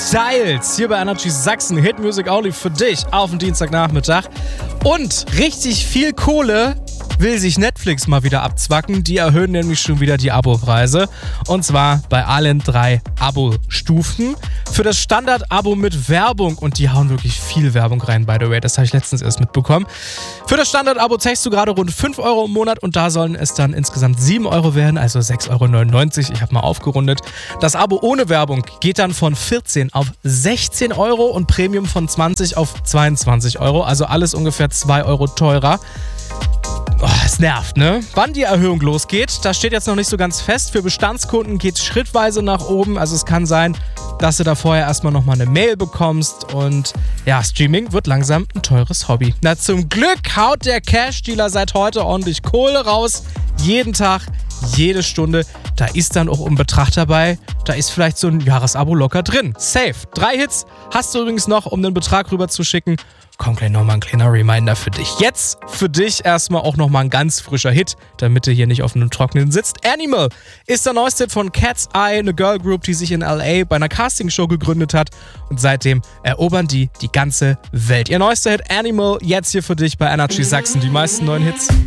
Styles hier bei Energy Sachsen. Hit Music Only für dich auf dem Dienstagnachmittag. Und richtig viel Kohle will sich Netflix mal wieder abzwacken. Die erhöhen nämlich schon wieder die Abopreise. Und zwar bei allen 3 Abo-Stufen. Für das Standard-Abo mit Werbung. Und die hauen wirklich viel Werbung rein, by the way. Das habe ich letztens erst mitbekommen. Für das Standard-Abo zahlst du gerade rund 5 Euro im Monat. Und da sollen es dann insgesamt 7 Euro werden. Also 6,99 Euro. Ich habe mal aufgerundet. Das Abo ohne Werbung geht dann von 14 auf 16 Euro. Und Premium von 20 auf 22 Euro. Also alles ungefähr 2 Euro teurer. Oh, es nervt, ne? Wann die Erhöhung losgeht, das steht jetzt noch nicht so ganz fest. Für Bestandskunden geht es schrittweise nach oben. Also es kann sein, dass du da vorher erstmal nochmal eine Mail bekommst. Und ja, Streaming wird langsam ein teures Hobby. Na, zum Glück haut der Cash-Dealer seit heute ordentlich Kohle raus. Jeden Tag, jede Stunde. Da ist dann auch ein Betrag dabei. Da ist vielleicht so ein Jahresabo locker drin. Safe. 3 Hits hast du übrigens noch, um den Betrag rüber zu schicken. Kommt gleich nochmal ein kleiner Reminder für dich. Jetzt für dich erstmal auch nochmal ein ganz frischer Hit, damit du hier nicht auf einem Trockenen sitzt. Animal ist der neueste Hit von Cat's Eye, eine Girl Group, die sich in L.A. bei einer Castingshow gegründet hat. Und seitdem erobern die ganze Welt. Ihr neuester Hit Animal, jetzt hier für dich bei Energy Sachsen. Die meisten neuen Hits.